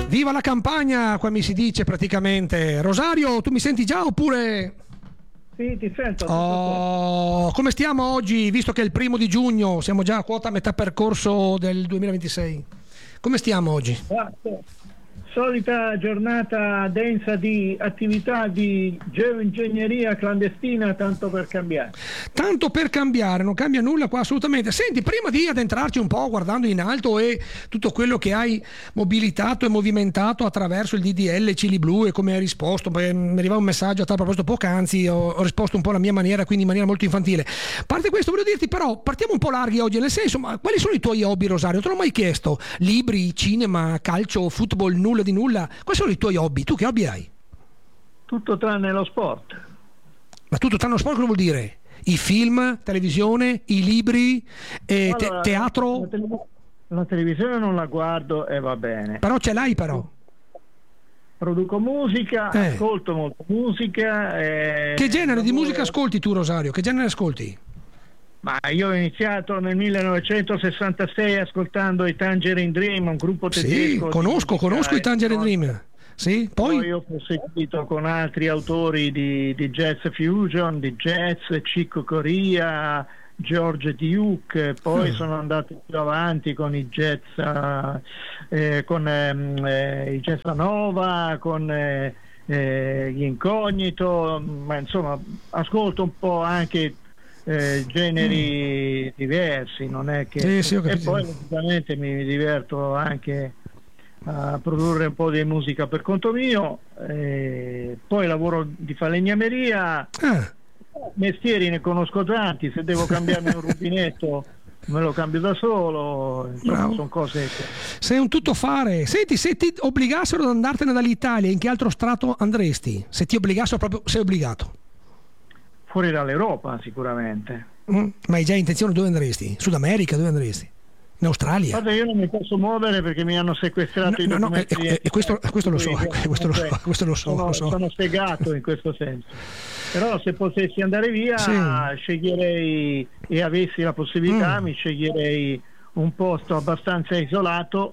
Viva la campagna, qua mi si dice praticamente. Rosario, tu mi senti già oppure... Sì, ti sento. Oh, come stiamo oggi, visto che è il 1 giugno, siamo già a quota metà percorso del 2026? Come stiamo oggi? Solita giornata densa di attività di geoingegneria clandestina, tanto per cambiare. Tanto per cambiare, non cambia nulla qua assolutamente. Senti, prima di addentrarci un po' guardando in alto e tutto quello che hai mobilitato e movimentato attraverso il DDL Cili Blu e come hai risposto, poi mi arriva un messaggio a tal proposito poc'anzi, ho risposto un po' alla mia maniera, quindi in maniera molto infantile. A parte questo voglio dirti però, partiamo un po' larghi oggi, nel senso, ma quali sono i tuoi hobby, Rosario? Te l'ho mai chiesto? Libri, cinema, calcio, football, nulla di nulla? Quali sono i tuoi hobby? Tu che hobby hai? Tutto tranne lo sport. Ma tutto tranne lo sport cosa vuol dire? I film, televisione, i libri, Allora, teatro? La televisione non la guardo e va bene. Però ce l'hai però. Produco musica, ascolto molta musica. Che genere di musica ascolti tu, Rosario? Che genere ascolti? Ma io ho iniziato nel 1966 ascoltando i Tangerine Dream, un gruppo tedesco. Sì, conosco i Tangerine Dream. Sì, poi ho proseguito con altri autori di jazz fusion, di jazz, Chico Corea, George Duke, poi sono andato più avanti con i jazz, i jazz Nova, con gli Incognito, ma insomma ascolto un po' anche generi diversi, non è che sì, e poi ovviamente mi diverto anche a produrre un po' di musica per conto mio, poi lavoro di falegnameria, mestieri ne conosco tanti, se devo cambiarmi un rubinetto me lo cambio da solo, insomma, sono cose che... Sei un tuttofare. Senti, se ti obbligassero ad andartene dall'Italia, in che altro strato andresti? Se ti obbligassero proprio, sei obbligato? Fuori dall'Europa sicuramente. Ma hai già intenzione dove andresti? Sud America, dove andresti? In Australia? Guarda, io non mi posso muovere perché mi hanno sequestrato i documenti. Questo lo so. Sono spiegato in questo senso. Però se potessi andare via, sceglierei, e avessi la possibilità, mi sceglierei un posto abbastanza isolato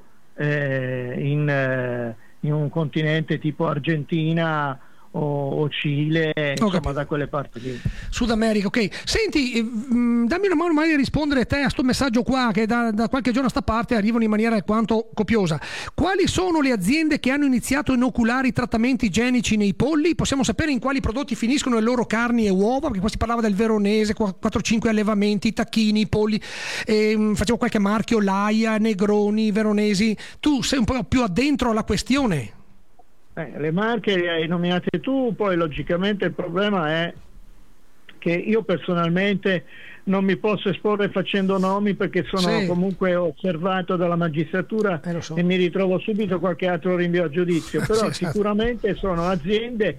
in un continente tipo Argentina o Cile, insomma da quelle parti lì. Sud America, ok. Senti, dammi una mano magari a rispondere a te a sto messaggio qua che da qualche giorno a sta parte arrivano in maniera alquanto copiosa. Quali sono le aziende che hanno iniziato a inoculare i trattamenti igienici nei polli? Possiamo sapere in quali prodotti finiscono le loro carni e uova? Perché poi si parlava del veronese, 4-5 allevamenti, tacchini, polli, facevo qualche marchio, Laia, Negroni, veronesi. Tu sei un po' più addentro alla questione. Le marche le hai nominate tu, poi logicamente il problema è che io personalmente non mi posso esporre facendo nomi perché sono comunque osservato dalla magistratura e mi ritrovo subito qualche altro rinvio a giudizio, però sicuramente sono aziende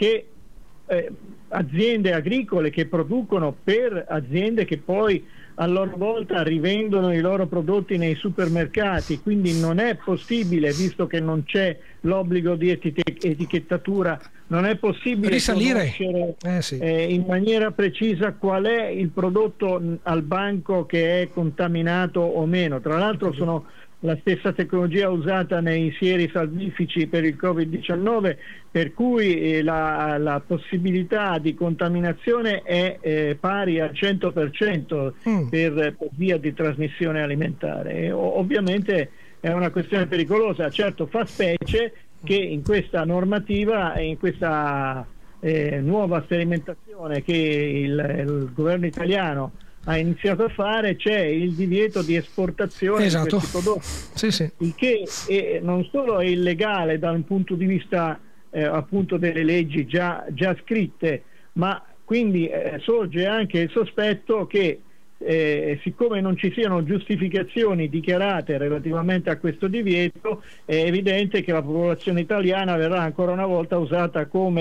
agricole che producono per aziende che poi a loro volta rivendono i loro prodotti nei supermercati, quindi non è possibile, visto che non c'è l'obbligo di etichettatura, non è possibile risalire conoscere in maniera precisa qual è il prodotto al banco che è contaminato o meno. Tra l'altro sono la stessa tecnologia usata nei sieri salvifici per il Covid-19, per cui la possibilità di contaminazione è pari al 100% per via di trasmissione alimentare. Ovviamente è una questione pericolosa, certo fa specie che in questa normativa e in questa nuova sperimentazione che il governo italiano ha iniziato a fare c'è il divieto di esportazione di questi prodotti, il che non solo è illegale da un punto di vista appunto delle leggi già scritte, ma quindi sorge anche il sospetto che siccome non ci siano giustificazioni dichiarate relativamente a questo divieto, è evidente che la popolazione italiana verrà ancora una volta usata come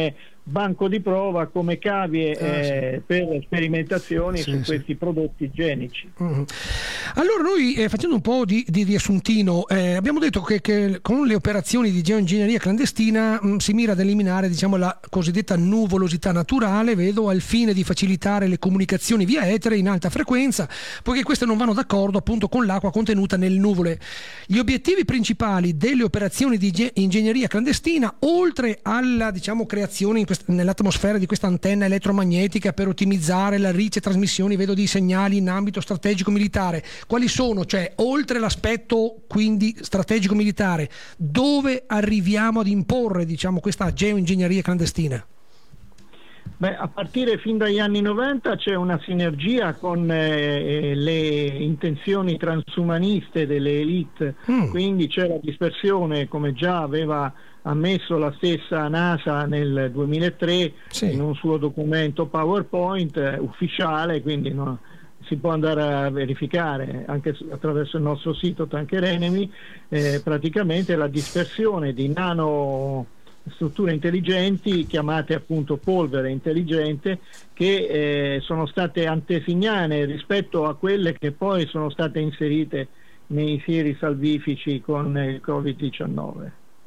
banco di prova come cavie per sperimentazioni su questi prodotti igienici. Allora noi facendo un po' di riassuntino, abbiamo detto che con le operazioni di geoingegneria clandestina si mira ad eliminare, diciamo, la cosiddetta nuvolosità naturale, vedo, al fine di facilitare le comunicazioni via etere in alta frequenza, poiché queste non vanno d'accordo appunto con l'acqua contenuta nelle nuvole. Gli obiettivi principali delle operazioni di ingegneria clandestina, oltre alla, diciamo, creazione nell'atmosfera di questa antenna elettromagnetica per ottimizzare la riccia trasmissioni, vedo, di segnali in ambito strategico militare, quali sono? Cioè, oltre l'aspetto quindi strategico militare, dove arriviamo ad imporre, diciamo, questa geoingegneria clandestina? Beh, a partire fin dagli anni 90 c'è una sinergia con le intenzioni transumaniste delle elite, quindi c'è la dispersione, come già aveva ammesso la stessa NASA nel 2003 in un suo documento PowerPoint ufficiale, quindi si può andare a verificare anche attraverso il nostro sito Tanker Enemy, praticamente la dispersione di nano strutture intelligenti chiamate appunto polvere intelligente, che sono state antesignane rispetto a quelle che poi sono state inserite nei sieri salvifici con il Covid-19.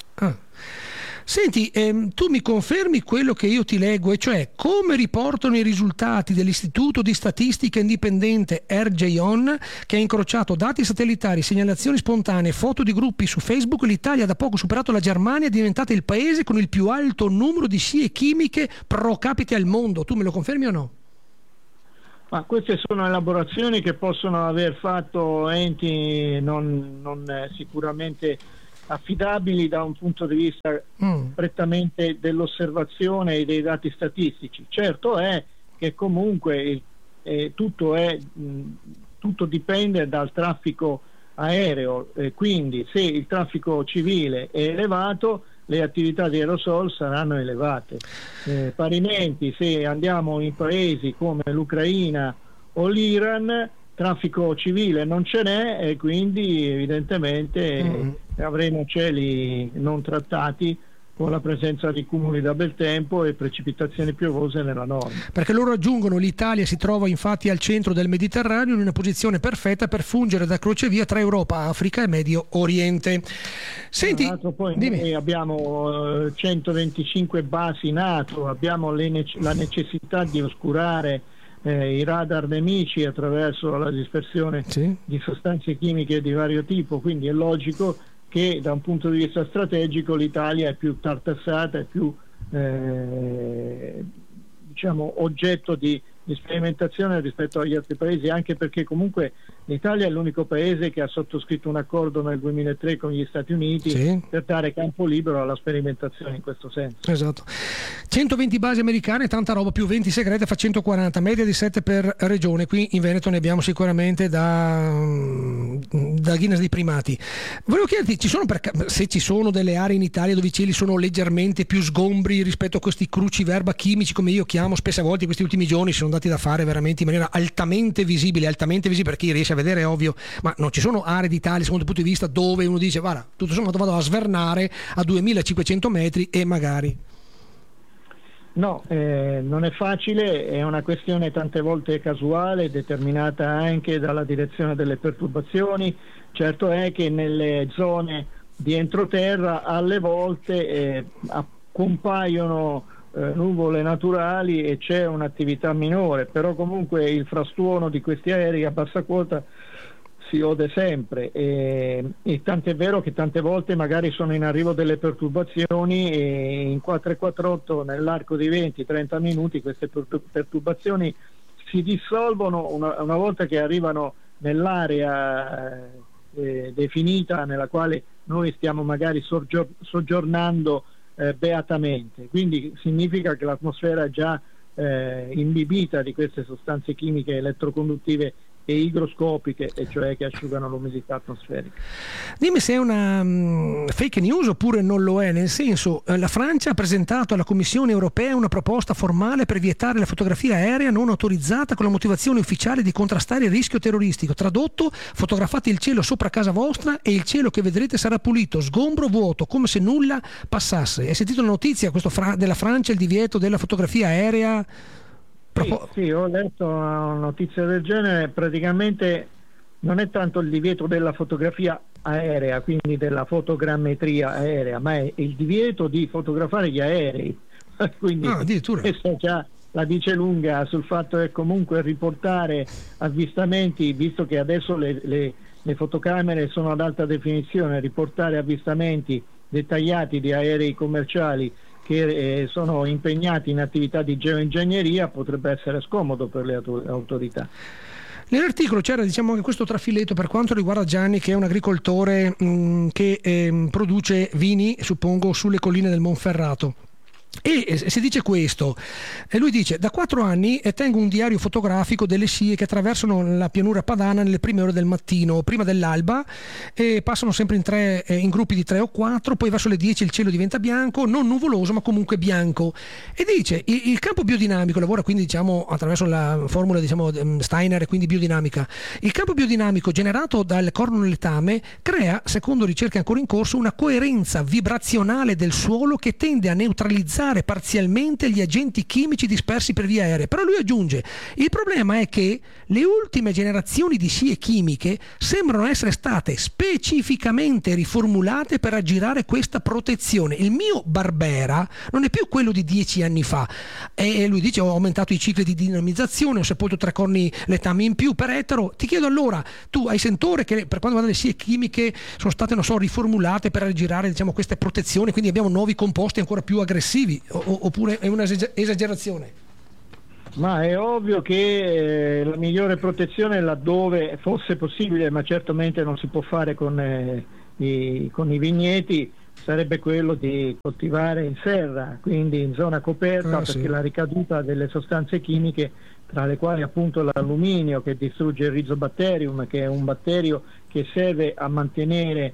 Senti, tu mi confermi quello che io ti leggo, e cioè come riportano i risultati dell'Istituto di Statistica Indipendente RJON, che ha incrociato dati satellitari, segnalazioni spontanee, foto di gruppi su Facebook, l'Italia ha da poco superato la Germania, è diventata il paese con il più alto numero di scie chimiche pro capite al mondo. Tu me lo confermi o no? Ma queste sono elaborazioni che possono aver fatto enti non sicuramente affidabili da un punto di vista prettamente dell'osservazione e dei dati statistici. Certo è che comunque tutto dipende dal traffico aereo, quindi se il traffico civile è elevato, le attività di aerosol saranno elevate. Parimenti, se andiamo in paesi come l'Ucraina o l'Iran, traffico civile non ce n'è e quindi evidentemente avremo cieli non trattati, con la presenza di cumuli da bel tempo e precipitazioni piovose nella norma. Perché loro aggiungono: l'Italia si trova infatti al centro del Mediterraneo, in una posizione perfetta per fungere da crocevia tra Europa, Africa e Medio Oriente. Senti, tra l'altro poi noi abbiamo 125 basi NATO, abbiamo la necessità di oscurare i radar nemici attraverso la dispersione di sostanze chimiche di vario tipo, quindi è logico che da un punto di vista strategico l'Italia è più tartassata, è più diciamo oggetto di sperimentazione rispetto agli altri paesi, anche perché comunque l'Italia è l'unico paese che ha sottoscritto un accordo nel 2003 con gli Stati Uniti per dare campo libero alla sperimentazione in questo senso. Esatto. 120 basi americane, tanta roba, più 20 segrete, fa 140, media di 7 per regione. Qui in Veneto ne abbiamo sicuramente da Guinness dei primati. Volevo chiederti, se ci sono delle aree in Italia dove i cieli sono leggermente più sgombri rispetto a questi cruciverba chimici, come io chiamo spesse volte questi ultimi giorni, sono dati da fare veramente in maniera altamente visibile per chi riesce a vedere, è ovvio, ma non ci sono aree d'Italia secondo il punto di vista dove uno dice guarda, tutto sommato vado a svernare a 2500 metri e magari... No, non è facile, è una questione tante volte casuale, determinata anche dalla direzione delle perturbazioni. Certo è che nelle zone di entroterra alle volte compaiono nuvole naturali e c'è un'attività minore, però comunque il frastuono di questi aerei a bassa quota si ode sempre, e tant'è vero che tante volte magari sono in arrivo delle perturbazioni e in 448 nell'arco di 20-30 minuti queste perturbazioni si dissolvono una volta che arrivano nell'area definita nella quale noi stiamo magari soggiornando beatamente, quindi significa che l'atmosfera è già imbibita di queste sostanze chimiche elettroconduttive e igroscopiche, e cioè che asciugano l'umidità atmosferica. Dimmi se è una fake news oppure non lo è, nel senso, la Francia ha presentato alla Commissione europea una proposta formale per vietare la fotografia aerea non autorizzata con la motivazione ufficiale di contrastare il rischio terroristico. Tradotto, fotografate il cielo sopra casa vostra e il cielo che vedrete sarà pulito, sgombro, vuoto, come se nulla passasse. Hai sentito la notizia della Francia, il divieto della fotografia aerea? Sì, ho letto una notizia del genere. Praticamente non è tanto il divieto della fotografia aerea, quindi della fotogrammetria aerea, ma è il divieto di fotografare gli aerei. Quindi questo già la dice lunga sul fatto che comunque riportare avvistamenti, visto che adesso le fotocamere sono ad alta definizione, riportare avvistamenti dettagliati di aerei commerciali che sono impegnati in attività di geoingegneria potrebbe essere scomodo per le autorità. Nell'articolo c'era anche questo trafiletto per quanto riguarda Gianni, che è un agricoltore che produce vini, suppongo, sulle colline del Monferrato. E si dice questo, e lui dice: da 4 anni tengo un diario fotografico delle scie che attraversano la pianura padana nelle prime ore del mattino, prima dell'alba, e passano sempre in gruppi di 3 o 4, poi verso le 10 il cielo diventa bianco, non nuvoloso ma comunque bianco, e dice il campo biodinamico, lavora quindi attraverso la formula Steiner, e quindi biodinamica. Il campo biodinamico generato dal corno letame crea, secondo ricerche ancora in corso, una coerenza vibrazionale del suolo che tende a neutralizzare parzialmente gli agenti chimici dispersi per via aerea. Però lui aggiunge: il problema è che le ultime generazioni di scie chimiche sembrano essere state specificamente riformulate per aggirare questa protezione. Il mio Barbera non è più quello di 10 anni fa, e lui dice: ho aumentato i cicli di dinamizzazione, ho sepolto 3 corni letame in più per ettaro. Ti chiedo allora, tu hai sentore che per quanto riguarda le scie chimiche sono state, riformulate per aggirare queste protezioni, quindi abbiamo nuovi composti ancora più aggressivi? Oppure è un'esagerazione? Ma è ovvio che la migliore protezione, laddove fosse possibile, ma certamente non si può fare con i vigneti, sarebbe quello di coltivare in serra, quindi in zona coperta, perché la ricaduta delle sostanze chimiche, tra le quali appunto l'alluminio, che distrugge il Rhizobatterium, che è un batterio che serve a mantenere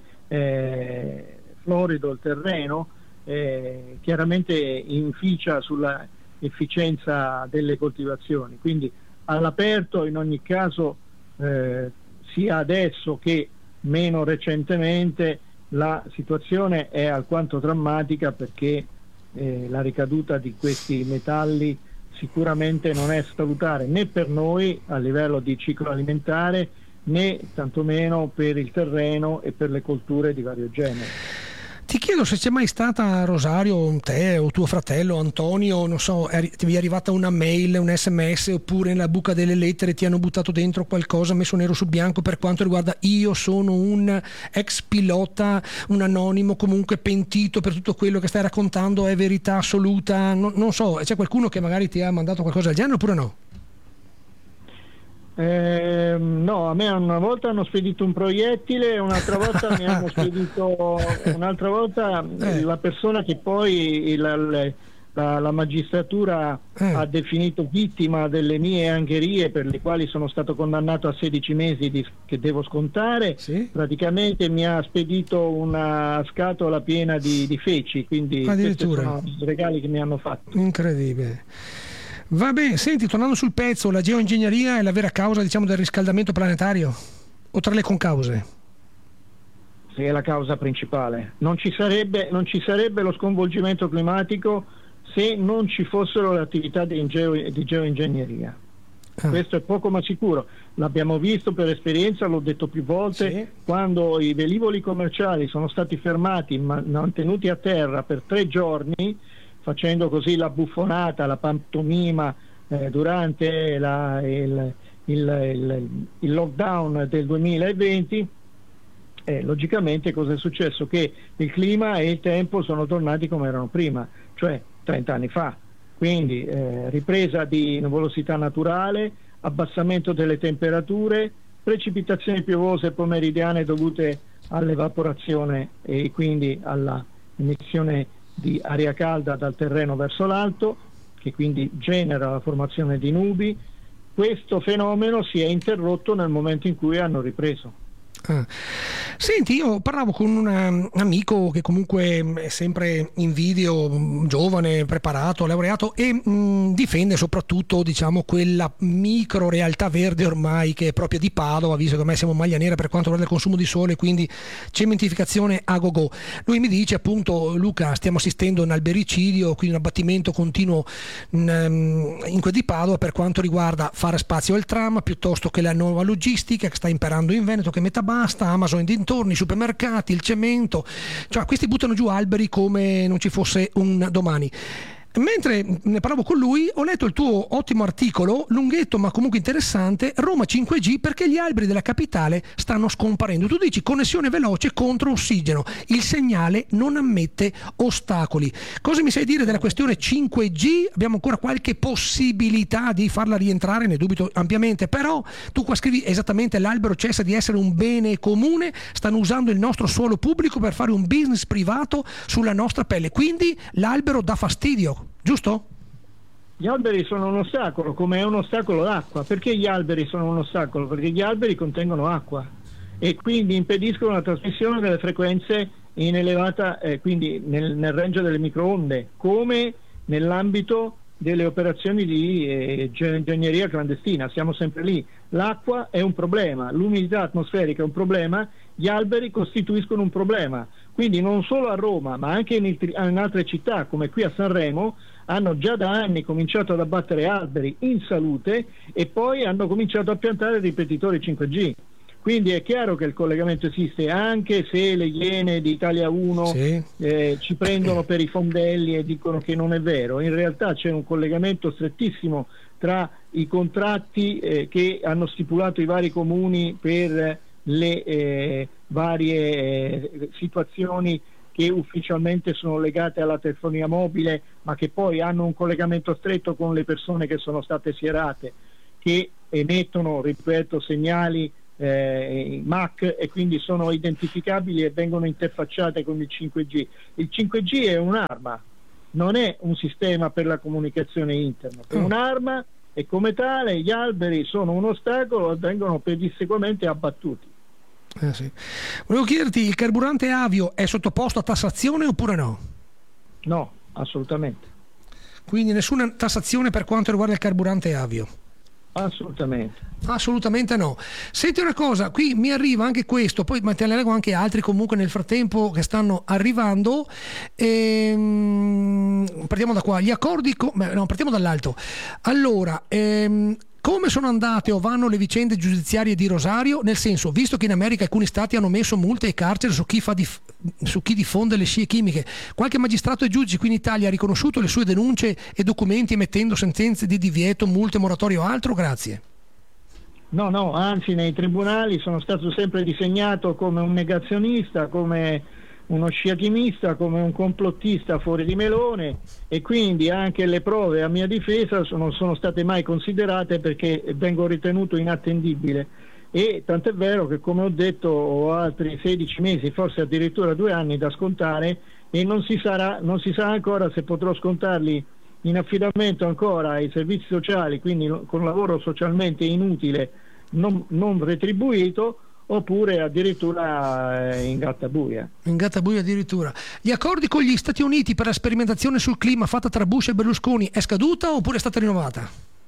florido il terreno, chiaramente inficia sulla efficienza delle coltivazioni. Quindi all'aperto, in ogni caso, sia adesso che meno recentemente, la situazione è alquanto drammatica, perché la ricaduta di questi metalli sicuramente non è salutare né per noi a livello di ciclo alimentare, né tantomeno per il terreno e per le colture di vario genere. Ti chiedo se c'è mai stata, Rosario, te o tuo fratello Antonio, non so, ti è arrivata una mail, un SMS, oppure nella buca delle lettere ti hanno buttato dentro qualcosa messo nero su bianco per quanto riguarda: io sono un ex pilota, un anonimo, comunque pentito per tutto quello che stai raccontando, è verità assoluta? Non so, c'è qualcuno che magari ti ha mandato qualcosa del genere oppure no? No, a me una volta hanno spedito un proiettile, un'altra volta mi hanno spedito, un'altra volta la persona che poi la magistratura ha definito vittima delle mie angherie, per le quali sono stato condannato a 16 mesi che devo scontare. Praticamente mi ha spedito una scatola piena di feci, quindi questi sono i regali che mi hanno fatto. Incredibile. Va bene, senti, tornando sul pezzo, la geoingegneria è la vera causa, del riscaldamento planetario? O tra le concause? Sì, è la causa principale. Non ci sarebbe lo sconvolgimento climatico se non ci fossero le attività di geoingegneria. Questo è poco ma sicuro. L'abbiamo visto per esperienza, l'ho detto più volte, quando i velivoli commerciali sono stati fermati, mantenuti a terra per 3 giorni, facendo così la buffonata, la pantomima durante il lockdown del 2020. Logicamente cosa è successo? Che il clima e il tempo sono tornati come erano prima, cioè 30 anni fa. Quindi ripresa di nuvolosità naturale, abbassamento delle temperature, precipitazioni piovose pomeridiane dovute all'evaporazione e quindi alla emissione di aria calda dal terreno verso l'alto, che quindi genera la formazione di nubi, questo fenomeno si è interrotto nel momento in cui hanno ripreso. Senti, io parlavo con un amico che comunque è sempre in video, giovane, preparato, laureato e difende soprattutto, diciamo, quella micro realtà verde ormai che è propria di Padova, visto che ormai siamo maglia nera per quanto riguarda il consumo di sole, quindi cementificazione a go-go. Lui mi dice appunto: Luca, stiamo assistendo a un albericidio, quindi un abbattimento continuo in quel di Padova per quanto riguarda fare spazio al tram, piuttosto che la nuova logistica che sta imperando in Veneto, che metà basta, Amazon in dintorni, i supermercati, il cemento, cioè questi buttano giù alberi come non ci fosse un domani. Mentre ne parlavo con lui, ho letto il tuo ottimo articolo, lunghetto ma comunque interessante, Roma 5G perché gli alberi della capitale stanno scomparendo. Tu dici connessione veloce contro ossigeno, il segnale non ammette ostacoli. Cosa mi sai dire della questione 5G? Abbiamo ancora qualche possibilità di farla rientrare, ne dubito ampiamente, però tu qua scrivi esattamente: l'albero cessa di essere un bene comune, stanno usando il nostro suolo pubblico per fare un business privato sulla nostra pelle, quindi l'albero dà fastidio. Giusto? Gli alberi sono un ostacolo, come è un ostacolo l'acqua. Perché gli alberi sono un ostacolo? Perché gli alberi contengono acqua e quindi impediscono la trasmissione delle frequenze in elevata, quindi nel range delle microonde, come nell'ambito delle operazioni di geoingegneria clandestina. Siamo sempre lì. L'acqua è un problema, l'umidità atmosferica è un problema, gli alberi costituiscono un problema. Quindi non solo a Roma, ma anche in altre città, come qui a Sanremo, hanno già da anni cominciato ad abbattere alberi in salute e poi hanno cominciato a piantare ripetitori 5G. Quindi è chiaro che il collegamento esiste, anche se le Iene di Italia 1 sì, ci prendono per i fondelli e dicono che non è vero. In realtà c'è un collegamento strettissimo tra i contratti che hanno stipulato i vari comuni per le varie situazioni che ufficialmente sono legate alla telefonia mobile, ma che poi hanno un collegamento stretto con le persone che sono state sierate, che emettono, ripeto, segnali MAC e quindi sono identificabili e vengono interfacciate con il 5G. Il 5G è un'arma, non è un sistema per la comunicazione internet, è un'arma e come tale gli alberi sono un ostacolo e vengono pedissequamente abbattuti. Sì. Volevo chiederti, il carburante avio è sottoposto a tassazione oppure no? No, assolutamente. Quindi nessuna tassazione per quanto riguarda il carburante avio? Assolutamente no. Senti una cosa, qui mi arriva anche questo, poi te ne leggo anche altri comunque nel frattempo che stanno arrivando. Partiamo da qua, gli accordi partiamo dall'alto. Allora, come sono andate o vanno le vicende giudiziarie di Rosario? Nel senso, visto che in America alcuni stati hanno messo multe e carceri su chi diffonde le scie chimiche, qualche magistrato e giudice qui in Italia ha riconosciuto le sue denunce e documenti emettendo sentenze di divieto, multe, moratorio o altro? Grazie. No, anzi nei tribunali sono stato sempre disegnato come un negazionista, come uno sciachimista, come un complottista fuori di melone, e quindi anche le prove a mia difesa non sono state mai considerate perché vengo ritenuto inattendibile, e tant'è vero che, come ho detto, ho altri 16 mesi, forse addirittura 2 anni da scontare e non si sa ancora se potrò scontarli in affidamento ancora ai servizi sociali, quindi con lavoro socialmente inutile, non retribuito, oppure addirittura in gattabuia. In gattabuia addirittura. Gli accordi con gli Stati Uniti per la sperimentazione sul clima fatta tra Bush e Berlusconi è scaduta oppure è stata rinnovata?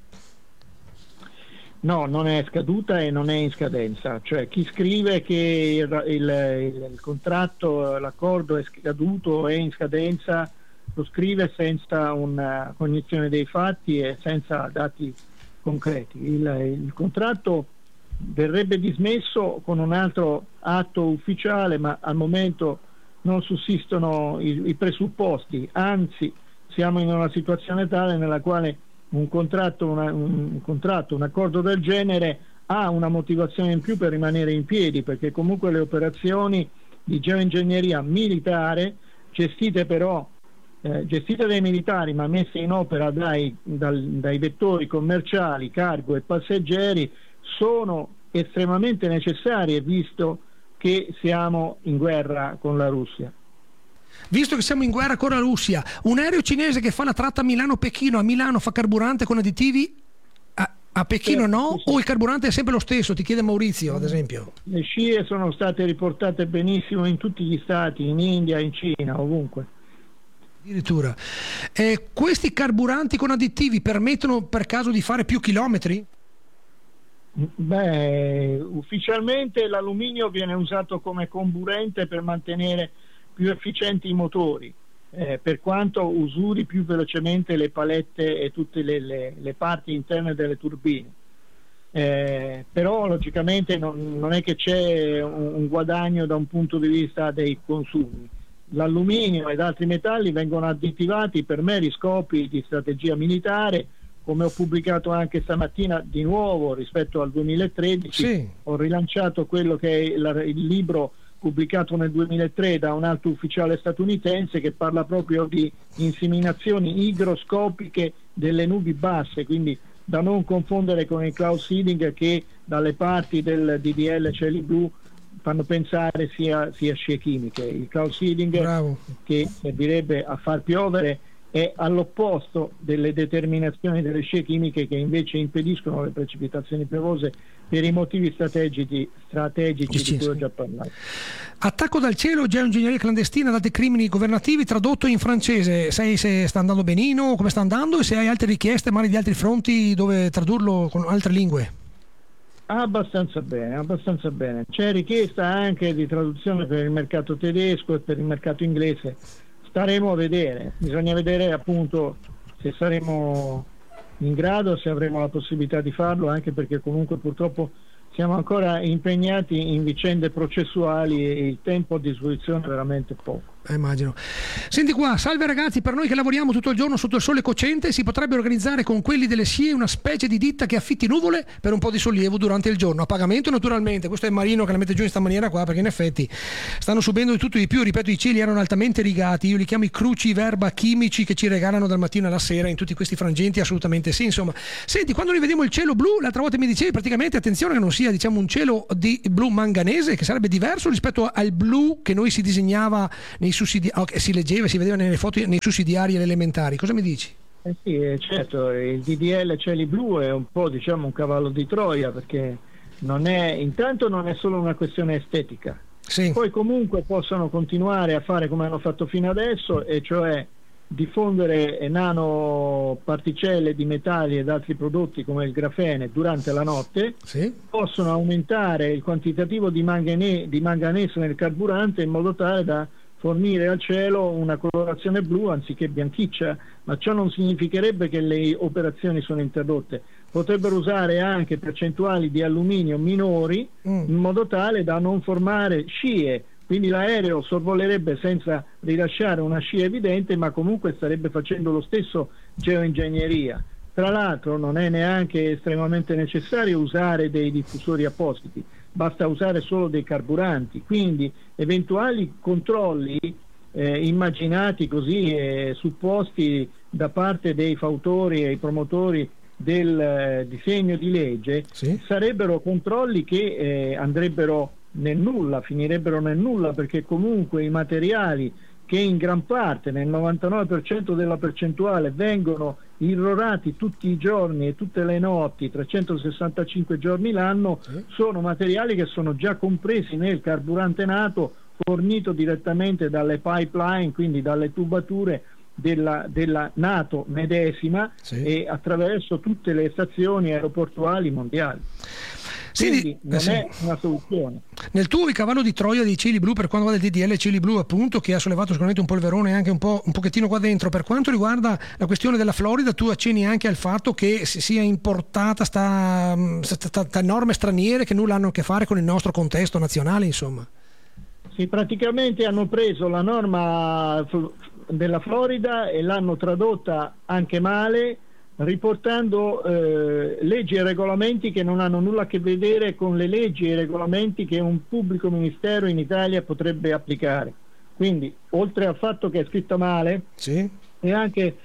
No, non è scaduta e non è in scadenza. Cioè, chi scrive che il contratto, l'accordo è scaduto o è in scadenza, lo scrive senza una cognizione dei fatti e senza dati concreti. Il contratto verrebbe dismesso con un altro atto ufficiale, ma al momento non sussistono i presupposti, anzi siamo in una situazione tale nella quale un accordo del genere ha una motivazione in più per rimanere in piedi, perché comunque le operazioni di geoingegneria militare gestite dai militari ma messe in opera dai vettori commerciali, cargo e passeggeri, sono estremamente necessarie, visto che siamo in guerra con la Russia. Visto che siamo in guerra con la Russia, un aereo cinese che fa la tratta Milano-Pechino a Milano fa carburante con additivi A Pechino no? O il carburante è sempre lo stesso? Ti chiede Maurizio, ad esempio. Le scie sono state riportate benissimo in tutti gli stati, in India, in Cina, ovunque. Addirittura. Questi carburanti con additivi permettono per caso di fare più chilometri? Beh, ufficialmente l'alluminio viene usato come comburente per mantenere più efficienti i motori. Per quanto usuri più velocemente le palette e tutte le parti interne delle turbine, però logicamente non è che c'è un guadagno da un punto di vista dei consumi. L'alluminio ed altri metalli vengono additivati per meri scopi di strategia militare, come ho pubblicato anche stamattina di nuovo rispetto al 2013. Sì. Ho rilanciato quello che è il libro pubblicato nel 2003 da un alto ufficiale statunitense che parla proprio di inseminazioni igroscopiche delle nubi basse, quindi da non confondere con il cloud seeding, che dalle parti del DDL cieli blu fanno pensare sia scie chimiche. Il cloud seeding, Bravo, che servirebbe a far piovere, è all'opposto delle determinazioni delle scie chimiche, che invece impediscono le precipitazioni piovose per i motivi strategici di cui ho già parlato. Attacco dal cielo, geoingegneria clandestina, dati crimini governativi, tradotto in francese. Sai se sta andando benino, come sta andando, e se hai altre richieste magari di altri fronti dove tradurlo con altre lingue? Abbastanza bene, abbastanza bene. C'è richiesta anche di traduzione per il mercato tedesco e per il mercato inglese. Staremo a vedere, bisogna vedere appunto se saremo in grado, se avremo la possibilità di farlo, anche perché comunque purtroppo siamo ancora impegnati in vicende processuali e il tempo a disposizione è veramente poco. Immagino. Senti qua, salve ragazzi, per noi che lavoriamo tutto il giorno sotto il sole cocente si potrebbe organizzare con quelli delle SCIE una specie di ditta che affitti nuvole per un po' di sollievo durante il giorno, a pagamento naturalmente. Questo è Marino che la mette giù in sta maniera qua, perché in effetti stanno subendo di tutto di più. Ripeto, i cieli erano altamente rigati, io li chiamo i cruci verba chimici che ci regalano dal mattino alla sera in tutti questi frangenti, assolutamente sì. Insomma, senti, quando noi vediamo il cielo blu, l'altra volta mi dicevi praticamente attenzione che non sia, diciamo, un cielo di blu manganese, che sarebbe diverso rispetto al blu che noi si disegnava nei si leggeva, si vedeva nelle foto nei sussidiari elementari. Cosa mi dici? Sì, certo, il DDL cieli blu è un po', diciamo, un cavallo di Troia, perché intanto non è solo una questione estetica. Sì. Poi comunque possono continuare a fare come hanno fatto fino adesso, e cioè diffondere nanoparticelle di metalli ed altri prodotti come il grafene durante la notte. Sì. Possono aumentare il quantitativo di manganese nel carburante in modo tale da fornire al cielo una colorazione blu anziché bianchiccia, ma ciò non significherebbe che le operazioni sono interrotte. Potrebbero usare anche percentuali di alluminio minori in modo tale da non formare scie, quindi l'aereo sorvolerebbe senza rilasciare una scia evidente, ma comunque starebbe facendo lo stesso geoingegneria. Tra l'altro non è neanche estremamente necessario usare dei diffusori appositi, basta usare solo dei carburanti, quindi eventuali controlli immaginati così supposti da parte dei fautori e i promotori del disegno di legge, sì, sarebbero controlli che andrebbero nel nulla, finirebbero nel nulla, perché comunque i materiali che in gran parte, nel 99% della percentuale, vengono irrorati tutti i giorni e tutte le notti, 365 giorni l'anno, sono materiali che sono già compresi nel carburante nato, fornito direttamente dalle pipeline, quindi dalle tubature della NATO medesima, sì, e attraverso tutte le stazioni aeroportuali mondiali. Quindi non è una soluzione. Nel tuo il cavallo di Troia dei cieli blu, per quanto riguarda il DDL cieli blu, appunto, che ha sollevato sicuramente un polverone anche un pochettino qua dentro, per quanto riguarda la questione della Florida, tu accenni anche al fatto che sia importata sta norme straniere che nulla hanno a che fare con il nostro contesto nazionale, insomma. Sì, praticamente hanno preso la norma della Florida e l'hanno tradotta anche male, riportando leggi e regolamenti che non hanno nulla a che vedere con le leggi e i regolamenti che un pubblico ministero in Italia potrebbe applicare. Quindi, oltre al fatto che è scritta male, sì, è anche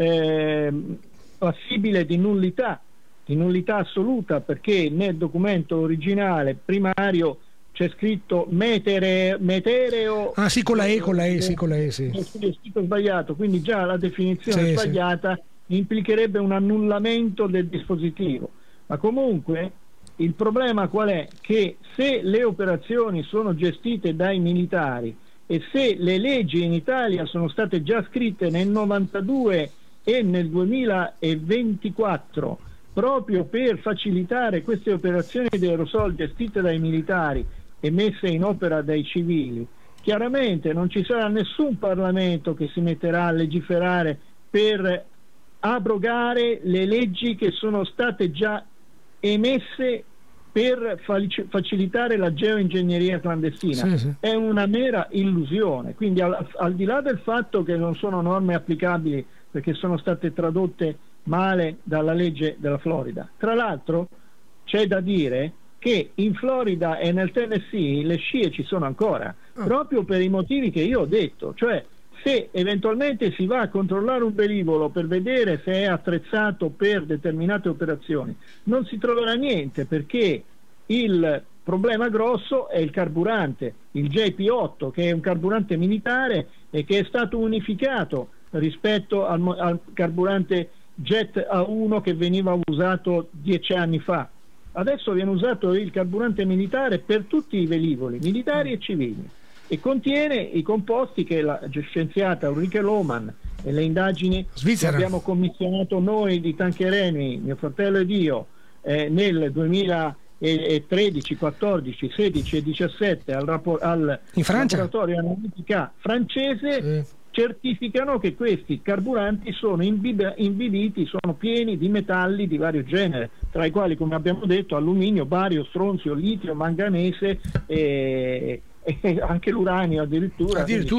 passibile di nullità assoluta, perché nel documento originale primario c'è scritto metereo. Ah sì, con la E, sì. È scritto sbagliato, quindi già la definizione sbagliata implicherebbe un annullamento del dispositivo. Ma comunque il problema qual è? Che se le operazioni sono gestite dai militari e se le leggi in Italia sono state già scritte nel 92 e nel 2024 proprio per facilitare queste operazioni di aerosol gestite dai militari e messe in opera dai civili, chiaramente non ci sarà nessun Parlamento che si metterà a legiferare per abrogare le leggi che sono state già emesse per facilitare la geoingegneria clandestina. Sì, sì. È una mera illusione, quindi al di là del fatto che non sono norme applicabili perché sono state tradotte male dalla legge della Florida. Tra l'altro c'è da dire che in Florida e nel Tennessee le scie ci sono ancora, proprio per i motivi che io ho detto, cioè se eventualmente si va a controllare un velivolo per vedere se è attrezzato per determinate operazioni, non si troverà niente, perché il problema grosso è il carburante, il JP8, che è un carburante militare e che è stato unificato rispetto al carburante Jet A1 che veniva usato 10 anni fa. Adesso viene usato il carburante militare per tutti i velivoli, militari e civili, e contiene i composti che la scienziata Ulrike Lohmann e le indagini Svizzera che abbiamo commissionato noi di Tanqueray, mio fratello ed io, nel 2013, 14, 16 e 17 al laboratorio analitica francese, certificano che questi carburanti sono imbibiti, sono pieni di metalli di vario genere, tra i quali, come abbiamo detto, alluminio, bario, stronzio, litio, manganese e anche l'uranio addirittura.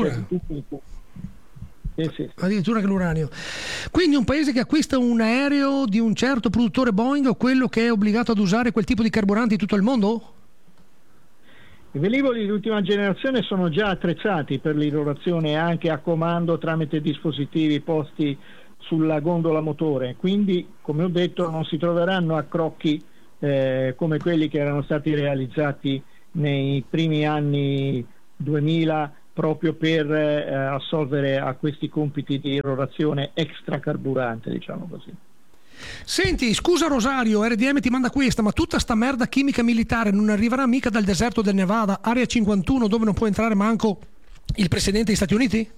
Addirittura anche l'uranio. Quindi un paese che acquista un aereo di un certo produttore Boeing o quello che è obbligato ad usare quel tipo di carburanti in tutto il mondo? I velivoli di ultima generazione sono già attrezzati per l'irrorazione anche a comando tramite dispositivi posti sulla gondola motore, quindi come ho detto non si troveranno accrocchi come quelli che erano stati realizzati nei primi anni 2000 proprio per assolvere a questi compiti di irrorazione extracarburante, diciamo così. Senti, scusa Rosario, RDM ti manda questa, ma tutta sta merda chimica militare non arriverà mica dal deserto del Nevada, area 51, dove non può entrare manco il presidente degli Stati Uniti?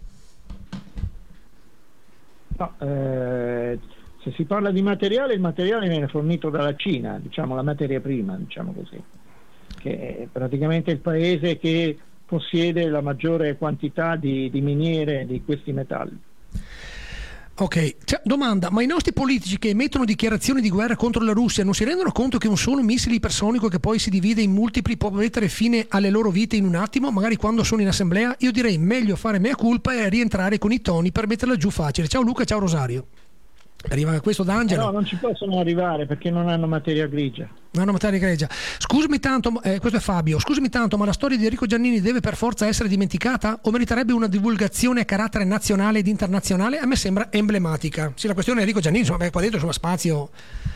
No, se si parla di materiale, il materiale viene fornito dalla Cina, diciamo la materia prima, diciamo così, che è praticamente il paese che possiede la maggiore quantità di miniere di questi metalli. Ok, domanda, ma i nostri politici che emettono dichiarazioni di guerra contro la Russia non si rendono conto che un solo missile ipersonico che poi si divide in multipli può mettere fine alle loro vite in un attimo, magari quando sono in assemblea? Io direi meglio fare mea culpa e rientrare con i toni per metterla giù facile. Ciao Luca, ciao Rosario. Arriva questo d'Angelo. No, non ci possono arrivare perché non hanno materia grigia. Non hanno materia grigia. Scusami tanto, questo è Fabio. Scusami tanto, ma la storia di Enrico Giannini deve per forza essere dimenticata o meriterebbe una divulgazione a carattere nazionale ed internazionale? A me sembra emblematica. Sì, la questione di Enrico Giannini, insomma, qua dentro insomma spazio.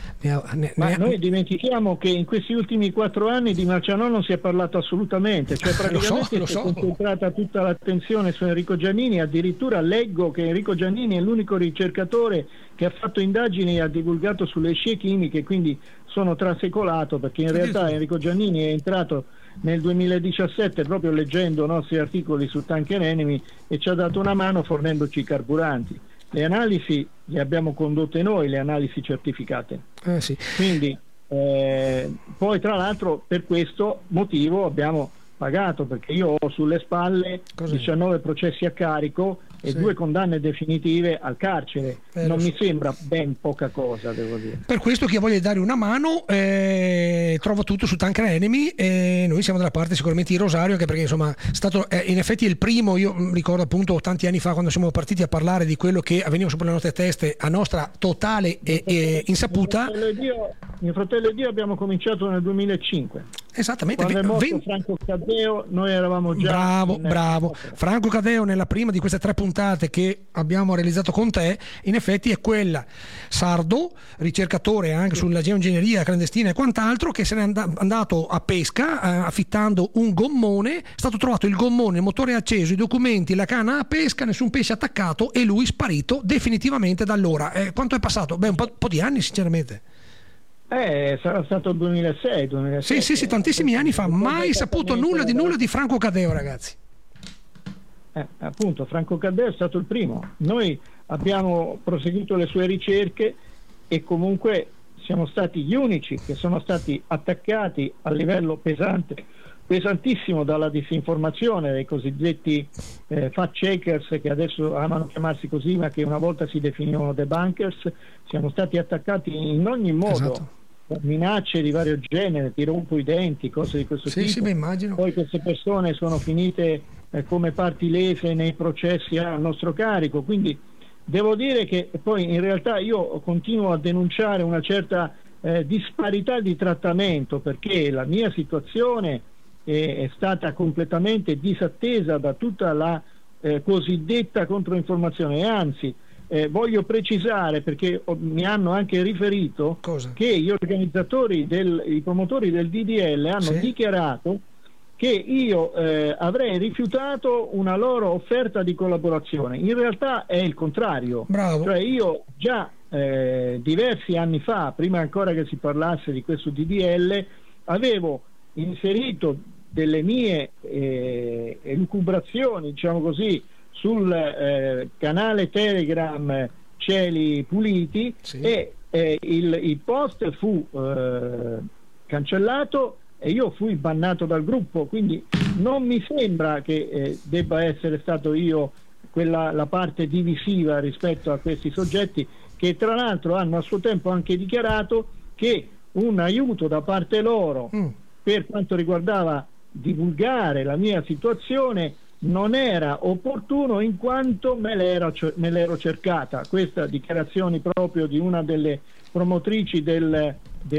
Noi dimentichiamo che in questi ultimi 4 anni di Marcianò non si è parlato assolutamente, cioè praticamente si è concentrata tutta l'attenzione su Enrico Giannini. Addirittura leggo che Enrico Giannini è l'unico ricercatore che ha fatto indagini e ha divulgato sulle scie chimiche, quindi sono trasecolato, perché in realtà Enrico Giannini è entrato nel 2017 proprio leggendo i nostri articoli su Tanker Enemy e ci ha dato una mano fornendoci i carburanti. Le analisi le abbiamo condotte noi, le analisi certificate. Sì. Quindi poi tra l'altro per questo motivo abbiamo pagato, perché io ho sulle spalle 19 processi a carico e 2 condanne definitive al carcere. Non mi sembra ben poca cosa, devo dire. Per questo chi voglia dare una mano trova tutto su Tanker Enemy e noi siamo dalla parte sicuramente di Rosario, anche perché insomma è stato in effetti il primo. Io ricordo appunto tanti anni fa quando siamo partiti a parlare di quello che avveniva sopra le nostre teste a nostra totale insaputa. Mio fratello ed io abbiamo cominciato nel 2005. Esattamente. Quando è morto Franco Cadeo noi eravamo già bravo. Franco Cadeo, nella prima di queste 3 puntate che abbiamo realizzato con te, in effetti è quella sardo, ricercatore anche sulla geoingegneria clandestina e quant'altro, che se n'è andato a pesca affittando un gommone. È stato trovato il gommone, il motore acceso, i documenti, la canna a pesca, nessun pesce attaccato e lui sparito definitivamente da allora. Quanto è passato? Un po' di anni sinceramente. Sarà stato il 2006, 2007. Sì, tantissimi anni fa, mai saputo nulla di Franco Caddeo, ragazzi. Appunto, Franco Caddeo è stato il primo. Noi abbiamo proseguito le sue ricerche e comunque siamo stati gli unici che sono stati attaccati a livello pesantissimo dalla disinformazione, dei cosiddetti fact checkers, che adesso amano chiamarsi così ma che una volta si definivano debunkers. Siamo stati attaccati in ogni modo. Esatto. Minacce di vario genere, ti rompo i denti, cose di questo tipo. Sì, beh, immagino. Poi queste persone sono finite come parti lese nei processi a nostro carico, quindi devo dire che poi in realtà io continuo a denunciare una certa disparità di trattamento, perché la mia situazione è stata completamente disattesa da tutta la cosiddetta controinformazione, e anzi voglio precisare, perché mi hanno anche riferito che gli organizzatori, i promotori del DDL hanno dichiarato che io avrei rifiutato una loro offerta di collaborazione. In realtà è il contrario. Bravo. Cioè io già diversi anni fa, prima ancora che si parlasse di questo DDL, avevo inserito delle mie elucubrazioni, diciamo così, sul canale Telegram Cieli Puliti, e il post fu cancellato e io fui bannato dal gruppo, quindi non mi sembra che debba essere stato io la parte divisiva rispetto a questi soggetti, che tra l'altro hanno a suo tempo anche dichiarato che un aiuto da parte loro per quanto riguardava divulgare la mia situazione non era opportuno, in quanto me l'ero cercata. Questa dichiarazione proprio di una delle promotrici del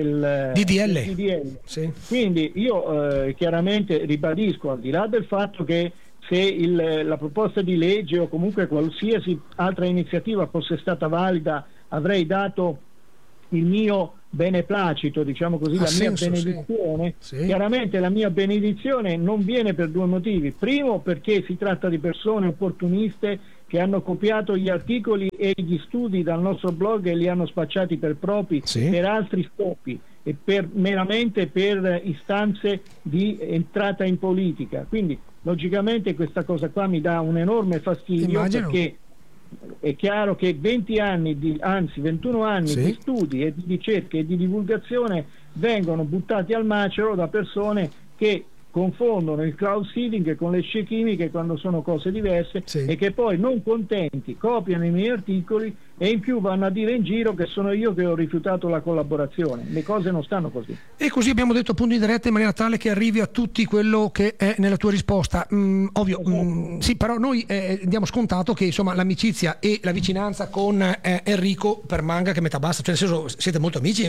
DDL. Sì. Quindi io chiaramente ribadisco, al di là del fatto che se la proposta di legge o comunque qualsiasi altra iniziativa fosse stata valida, avrei dato il mio beneplacito, diciamo così, la mia benedizione. Chiaramente la mia benedizione non viene per due motivi: primo, perché si tratta di persone opportuniste che hanno copiato gli articoli e gli studi dal nostro blog e li hanno spacciati per propri, per altri scopi e meramente per istanze di entrata in politica. Quindi logicamente questa cosa qua mi dà un enorme fastidio. Immagino. Perché è chiaro che 21 anni di studi e di ricerche e di divulgazione vengono buttati al macero da persone che confondono il crowdseeding con le scie chimiche quando sono cose diverse, e che poi, non contenti, copiano i miei articoli e in più vanno a dire in giro che sono io che ho rifiutato la collaborazione. Le cose non stanno così. E così abbiamo detto appunto in diretta, in maniera tale che arrivi a tutti quello che è nella tua risposta. Ovvio, sì, però noi diamo scontato che insomma l'amicizia e la vicinanza con Enrico permanga che metà basta, cioè nel senso siete molto amici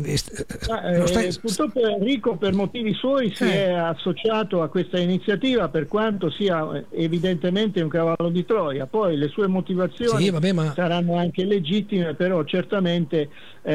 purtroppo Enrico per motivi suoi si è associato a questa iniziativa, per quanto sia evidentemente un cavallo di Troia. Poi le sue motivazioni saranno anche legittime, però certamente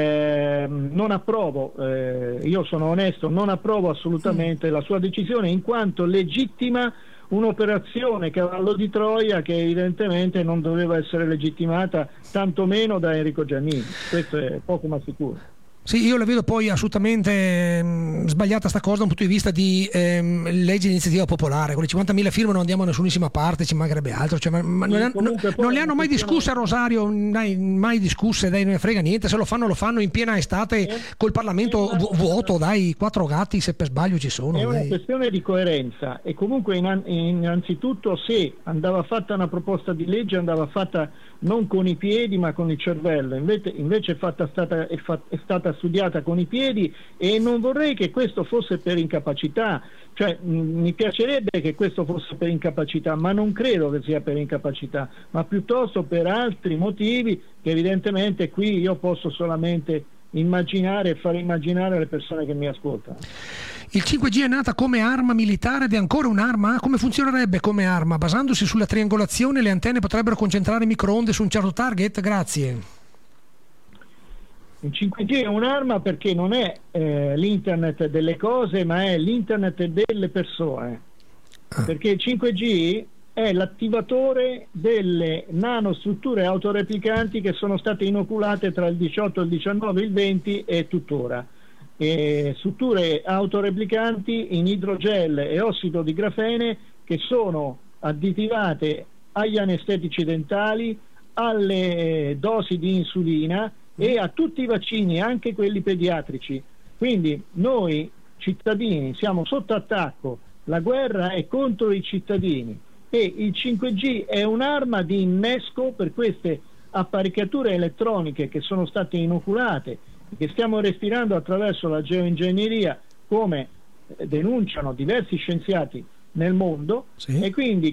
non approvo, io sono onesto, non approvo assolutamente la sua decisione, in quanto legittima un'operazione cavallo di Troia che evidentemente non doveva essere legittimata tantomeno da Enrico Giannini. Questo è poco ma sicuro. Sì, io la vedo poi assolutamente sbagliata sta cosa da un punto di vista di legge di iniziativa popolare. Con le 50.000 firme non andiamo a nessunissima parte, ci mancherebbe altro. Cioè, non le hanno mai discusse a Rosario, mai discusse, dai, non ne frega niente. Se lo fanno in piena estate col Parlamento vuoto, dai, 4 gatti se per sbaglio ci sono. È una questione di coerenza, e comunque innanzitutto se andava fatta una proposta di legge andava fatta non con i piedi ma con il cervello, invece è stata studiata con i piedi, e non vorrei che questo fosse per incapacità. Cioè mi piacerebbe che questo fosse per incapacità, ma non credo che sia per incapacità, ma piuttosto per altri motivi che evidentemente qui io posso solamente immaginare e far immaginare alle persone che mi ascoltano. Il 5G è nata come arma militare ed è ancora un'arma? Come funzionerebbe come arma? Basandosi sulla triangolazione, le antenne potrebbero concentrare microonde su un certo target? Grazie. Il 5G è un'arma perché non è l'internet delle cose, ma è l'internet delle persone. Perché il 5G è l'attivatore delle nanostrutture autoreplicanti che sono state inoculate tra il 18, il 19, il 20 e tuttora. strutture autoreplicanti in idrogel e ossido di grafene, che sono additivate agli anestetici dentali, alle dosi di insulina e a tutti i vaccini, anche quelli pediatrici. Quindi noi cittadini siamo sotto attacco, la guerra è contro i cittadini e il 5G è un'arma di innesco per queste apparecchiature elettroniche che sono state inoculate, che stiamo respirando attraverso la geoingegneria, come denunciano diversi scienziati nel mondo. Sì. E quindi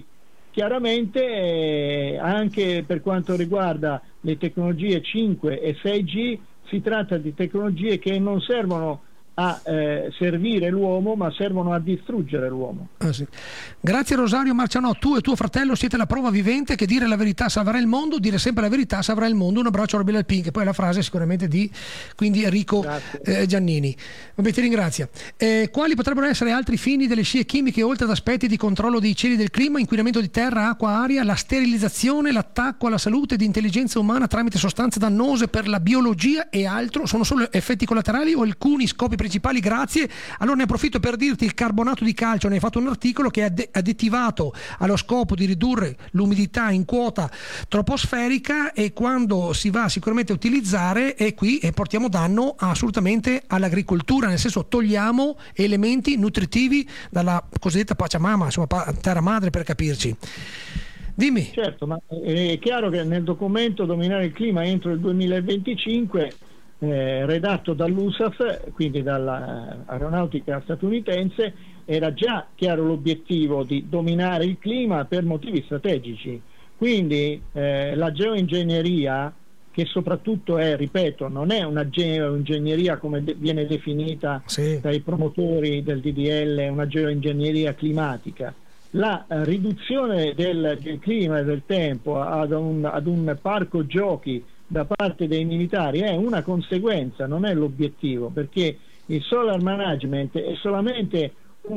chiaramente anche per quanto riguarda le tecnologie 5 e 6G si tratta di tecnologie che non servono a servire l'uomo, ma servono a distruggere l'uomo. Sì. Grazie Rosario Marcianò, tu e tuo fratello siete la prova vivente che dire la verità salverà il mondo, dire sempre la verità salverà il mondo. Un abbraccio a Robbie Alpin, che poi è la frase sicuramente di Enrico Giannini. Vabbè, ti ringrazio. Quali potrebbero essere altri fini delle scie chimiche oltre ad aspetti di controllo dei cieli del clima, inquinamento di terra, acqua, aria, la sterilizzazione, l'attacco alla salute di intelligenza umana tramite sostanze dannose per la biologia e altro? Sono solo effetti collaterali o alcuni scopi principali? Grazie. Allora ne approfitto per dirti: il carbonato di calcio, ne hai fatto un articolo, che è additivato allo scopo di ridurre l'umidità in quota troposferica, e quando si va sicuramente a utilizzare, e qui portiamo danno assolutamente all'agricoltura, nel senso togliamo elementi nutritivi dalla cosiddetta Pachamama, insomma terra madre, per capirci. Dimmi. Certo, ma è chiaro che nel documento Dominare il clima entro il 2025, redatto dall'USAF, quindi dall'aeronautica statunitense, era già chiaro l'obiettivo di dominare il clima per motivi strategici. Quindi la geoingegneria, che soprattutto ripeto, non è una geoingegneria come viene definita dai promotori del DDL, una geoingegneria climatica. La riduzione del clima e del tempo ad un parco giochi da parte dei militari è una conseguenza, non è l'obiettivo, perché il solar management è solamente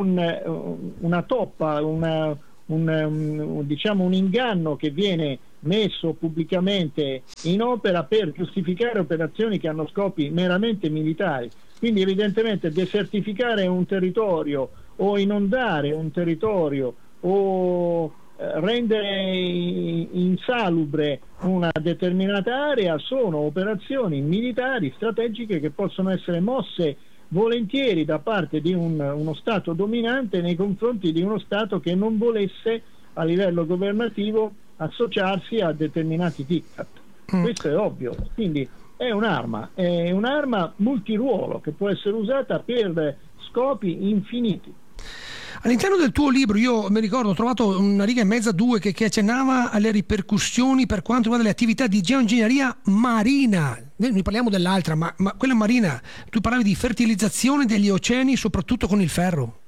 una toppa, diciamo un inganno che viene messo pubblicamente in opera per giustificare operazioni che hanno scopi meramente militari. Quindi evidentemente desertificare un territorio o inondare un territorio o rendere insalubre una determinata area sono operazioni militari strategiche che possono essere mosse volentieri da parte di uno Stato dominante nei confronti di uno Stato che non volesse a livello governativo associarsi a determinati diktat. Questo è ovvio. Quindi è un'arma multiruolo che può essere usata per scopi infiniti. All'interno del tuo libro, io mi ricordo, ho trovato una riga e mezza, due, che accennava alle ripercussioni per quanto riguarda le attività di geoingegneria marina. Noi parliamo dell'altra, ma quella marina, tu parlavi di fertilizzazione degli oceani, soprattutto con il ferro.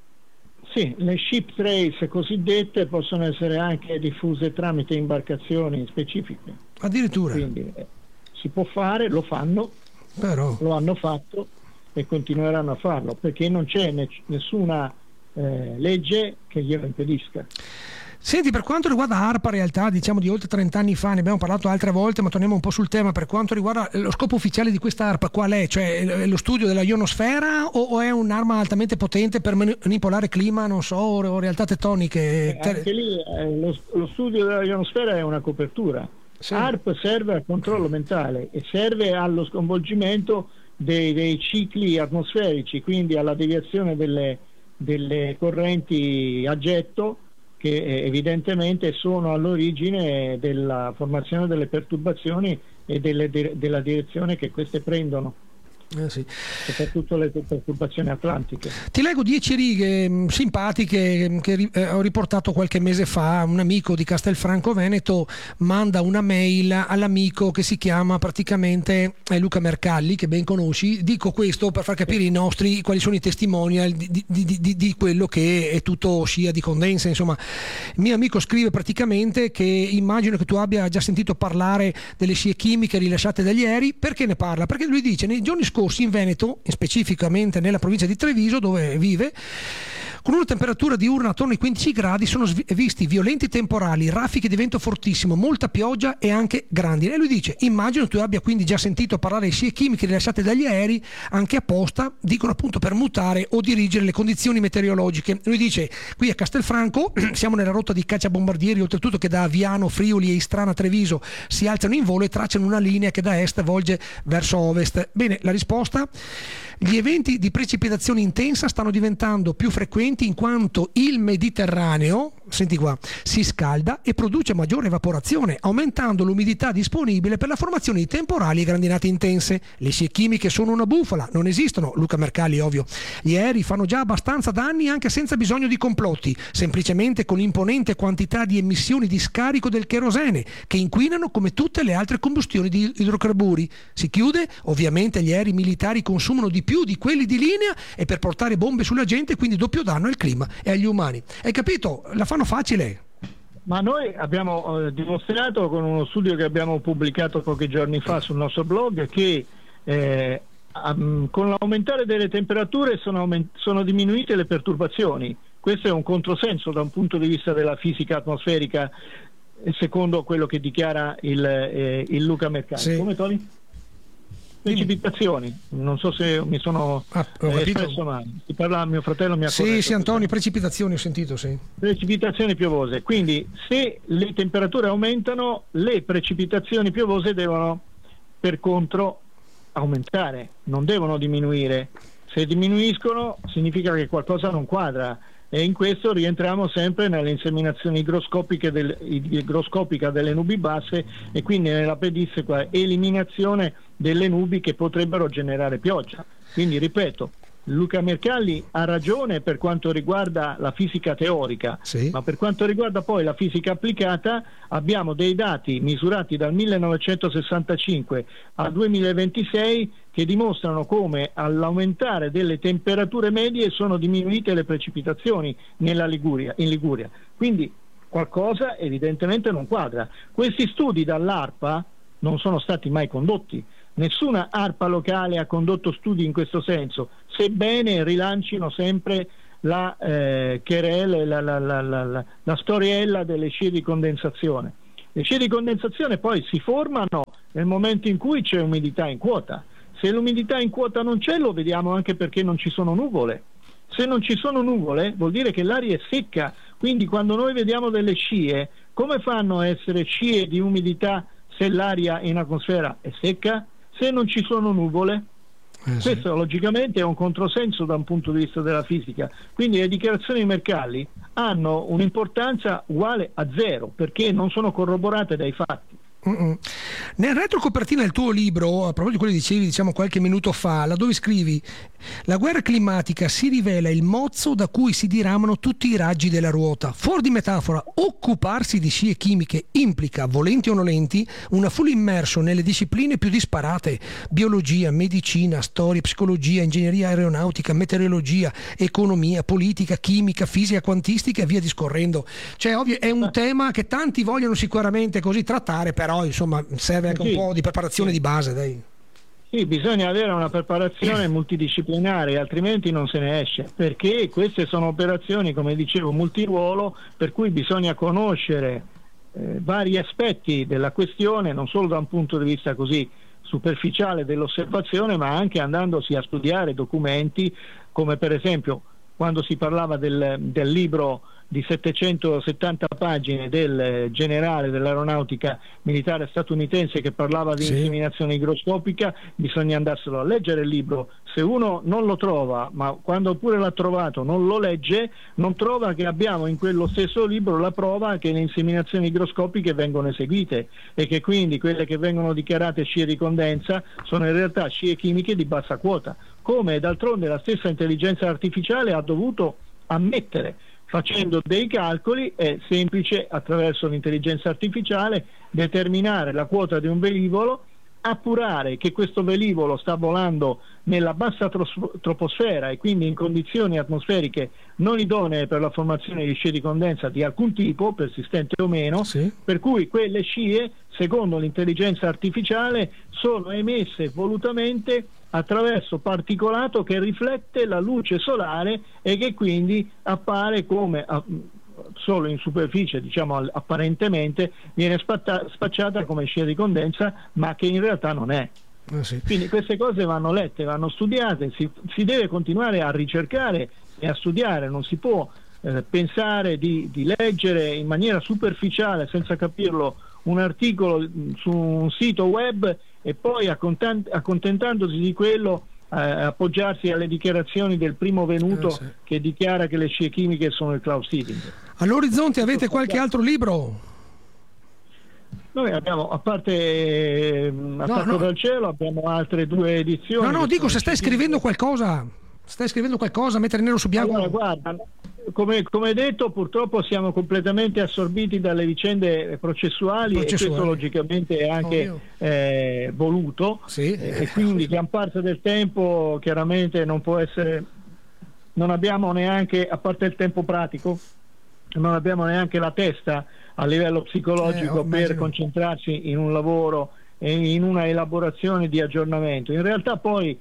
Sì, le ship trace cosiddette possono essere anche diffuse tramite imbarcazioni specifiche. Addirittura. Quindi si può fare, lo fanno, lo hanno fatto e continueranno a farlo, perché non c'è nessuna legge che glielo impedisca. Senti, per quanto riguarda ARPA, realtà diciamo di oltre 30 anni fa, ne abbiamo parlato altre volte, ma torniamo un po' sul tema. Per quanto riguarda lo scopo ufficiale di questa ARPA, qual è? Cioè lo studio della ionosfera o è un'arma altamente potente per manipolare clima, non so, o realtà tettoniche? Anche lì lo studio della ionosfera è una copertura. Sì. ARP serve al controllo mentale e serve allo sconvolgimento dei cicli atmosferici, quindi alla deviazione delle correnti a getto, che evidentemente sono all'origine della formazione delle perturbazioni e della direzione che queste prendono. Sì. Soprattutto le perturbazioni atlantiche. Ti leggo 10 righe simpatiche che ho riportato qualche mese fa. Un amico di Castelfranco Veneto manda una mail all'amico che si chiama praticamente Luca Mercalli, che ben conosci. Dico questo per far capire ai nostri quali sono i testimonial di quello che è tutto scia di condensa. Insomma, il mio amico scrive praticamente che immagino che tu abbia già sentito parlare delle scie chimiche rilasciate dagli aerei. Perché ne parla? Perché lui dice: nei giorni scorsi in Veneto, specificamente nella provincia di Treviso dove vive, Con una temperatura diurna attorno ai 15 gradi sono visti violenti temporali, raffiche di vento fortissimo, molta pioggia e anche grandine. E lui dice: immagino tu abbia quindi già sentito parlare di scie chimiche rilasciate dagli aerei, anche apposta, dicono appunto per mutare o dirigere le condizioni meteorologiche. Lui dice: qui a Castelfranco siamo nella rotta di cacciabombardieri, oltretutto che da Aviano, Friuli e Istrana Treviso si alzano in volo e tracciano una linea che da est volge verso ovest. Bene, la risposta: gli eventi di precipitazione intensa stanno diventando più frequenti in quanto il Mediterraneo, senti qua, si scalda e produce maggiore evaporazione, aumentando l'umidità disponibile per la formazione di temporali e grandinate intense. Le scie chimiche sono una bufala, non esistono, Luca Mercalli, ovvio. Gli aerei fanno già abbastanza danni anche senza bisogno di complotti, semplicemente con l'imponente quantità di emissioni di scarico del cherosene, che inquinano come tutte le altre combustioni di idrocarburi. Si chiude, ovviamente gli aerei militari consumano di più di quelli di linea e per portare bombe sulla gente, quindi doppio danno al clima e agli umani. Hai capito? La fanno facile. Ma noi abbiamo dimostrato con uno studio che abbiamo pubblicato pochi giorni fa sul nostro blog che con l'aumentare delle temperature sono diminuite le perturbazioni. Questo è un controsenso da un punto di vista della fisica atmosferica, secondo quello che dichiara il Luca Mercalli. Sì. Come Tony? Precipitazioni, non so se mi sono espresso male. Si parla, mio fratello mi ha corretto. Sì, Antonio, precipitazioni ho sentito, sì. Precipitazioni piovose, quindi se le temperature aumentano, le precipitazioni piovose devono per contro aumentare, non devono diminuire. Se diminuiscono significa che qualcosa non quadra, e in questo rientriamo sempre nelle inseminazioni igroscopica delle nubi basse e quindi nella pedissequa eliminazione delle nubi che potrebbero generare pioggia. Quindi ripeto, Luca Mercalli ha ragione per quanto riguarda la fisica teorica, sì, ma per quanto riguarda poi la fisica applicata abbiamo dei dati misurati dal 1965 al 2026 che dimostrano come all'aumentare delle temperature medie sono diminuite le precipitazioni in Liguria. Quindi qualcosa evidentemente non quadra. Questi studi dall'ARPA non sono stati mai condotti. Nessuna ARPA locale ha condotto studi in questo senso, sebbene rilancino sempre la querela, la storiella delle scie di condensazione. Le scie di condensazione poi si formano nel momento in cui c'è umidità in quota. Se l'umidità in quota non c'è, lo vediamo anche perché non ci sono nuvole. Se non ci sono nuvole vuol dire che l'aria è secca, quindi quando noi vediamo delle scie, come fanno a essere scie di umidità se l'aria in atmosfera è secca? Se non ci sono nuvole? Sì. Questo logicamente è un controsenso da un punto di vista della fisica, quindi le dichiarazioni di Mercalli hanno un'importanza uguale a zero perché non sono corroborate dai fatti. Nel retrocopertina del tuo libro, a proposito di quello che dicevi, diciamo qualche minuto fa, laddove scrivi: la guerra climatica si rivela il mozzo da cui si diramano tutti i raggi della ruota. Fuori di metafora, occuparsi di scie chimiche implica, volenti o nolenti, una full immersion nelle discipline più disparate: biologia, medicina, storia, psicologia, ingegneria aeronautica, meteorologia, economia, politica, chimica, fisica quantistica e via discorrendo. Cioè, ovvio, è un tema che tanti vogliono sicuramente così trattare, però insomma serve anche un po' di preparazione di base, dai. Sì, bisogna avere una preparazione multidisciplinare, altrimenti non se ne esce, perché queste sono operazioni, come dicevo, multiruolo, per cui bisogna conoscere vari aspetti della questione, non solo da un punto di vista così superficiale dell'osservazione, ma anche andandosi a studiare documenti, come per esempio quando si parlava del libro di 770 pagine del generale dell'aeronautica militare statunitense che parlava di inseminazione igroscopica. Bisogna andarselo a leggere il libro. Se uno non lo trova, ma quando pure l'ha trovato non lo legge, non trova che abbiamo in quello stesso libro la prova che le inseminazioni igroscopiche vengono eseguite e che quindi quelle che vengono dichiarate scie di condensa sono in realtà scie chimiche di bassa quota, come d'altronde la stessa intelligenza artificiale ha dovuto ammettere. Facendo dei calcoli è semplice, attraverso l'intelligenza artificiale, determinare la quota di un velivolo, appurare che questo velivolo sta volando nella bassa troposfera e quindi in condizioni atmosferiche non idonee per la formazione di scie di condensa di alcun tipo, persistente o meno, per cui quelle scie, secondo l'intelligenza artificiale, sono emesse volutamente attraverso particolato che riflette la luce solare e che quindi appare come solo in superficie, diciamo apparentemente, viene spacciata come scia di condensa, ma che in realtà non è. Sì. Quindi queste cose vanno lette, vanno studiate, si deve continuare a ricercare e a studiare, non si può pensare di leggere in maniera superficiale, senza capirlo, un articolo su un sito web e poi accontentandosi di quello appoggiarsi alle dichiarazioni del primo venuto sì, che dichiara che le scie chimiche sono il cloud seeding. All'orizzonte avete qualche altro libro? Noi abbiamo, a parte Attacco dal cielo, abbiamo altre 2 edizioni. No, dico se stai scrivendo qualcosa. Mettere nero su bianco. Allora, guarda, come detto, purtroppo siamo completamente assorbiti dalle vicende processuali. E questo logicamente è anche voluto, sì. E quindi gran parte del tempo chiaramente non può essere, non abbiamo neanche, a parte il tempo pratico, non abbiamo neanche la testa a livello psicologico per concentrarci in un lavoro e in una elaborazione di aggiornamento. In realtà poi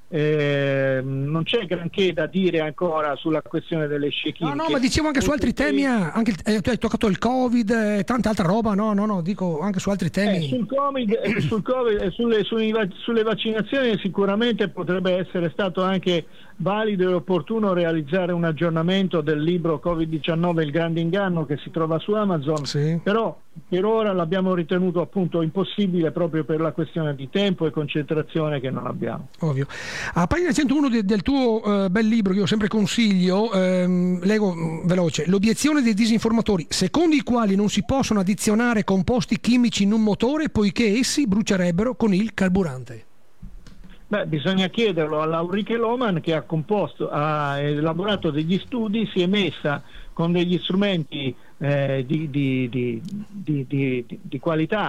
non c'è granché da dire ancora sulla questione delle scie chimiche. No, ma dicevo anche su altri temi, anche tu hai toccato il Covid e tanta altra roba, no, dico anche su altri temi. Sul Covid e sulle vaccinazioni sicuramente potrebbe essere stato anche valido e opportuno realizzare un aggiornamento del libro Covid-19 il grande inganno che si trova su Amazon, sì. Però per ora l'abbiamo ritenuto appunto impossibile proprio per la questione di tempo e concentrazione che non abbiamo. Ovvio. A pagina 101 del tuo bel libro che io sempre consiglio, leggo veloce: l'obiezione dei disinformatori secondo i quali non si possono addizionare composti chimici in un motore poiché essi brucierebbero con il carburante. Bisogna chiederlo all'Ulrike Lohmann, che ha elaborato degli studi, si è messa con degli strumenti di qualità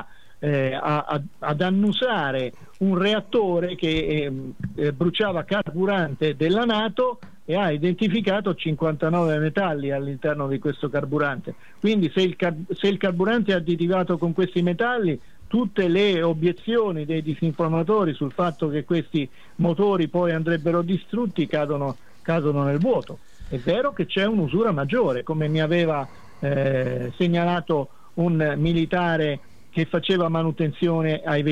ad annusare un reattore che bruciava carburante della NATO e ha identificato 59 metalli all'interno di questo carburante. Quindi se il carburante è additivato con questi metalli, tutte le obiezioni dei disinformatori sul fatto che questi motori poi andrebbero distrutti cadono nel vuoto. È vero che c'è un'usura maggiore, come mi aveva segnalato un militare che faceva manutenzione ai veicoli